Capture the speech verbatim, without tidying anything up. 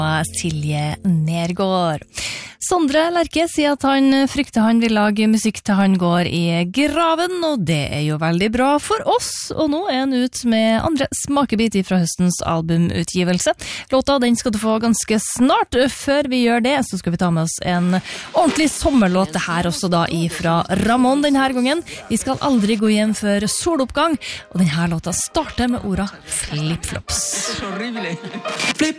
Silje Nergård. Sondre Lerche sier at han frykter han vil lage musikk til han går i graven, og det er jo veldig bra for oss. Og nå er han ut med andre smakebit fra høstens albumutgivelse. Låta den skal du få ganske snart. Før vi gjør det, så skal vi ta med oss en ordentlig sommerlåt, det her også da ifra Ramón denne gangen. Vi skal aldri gå hjem før soloppgang, og denne låta starter med orda flip-flops. Flip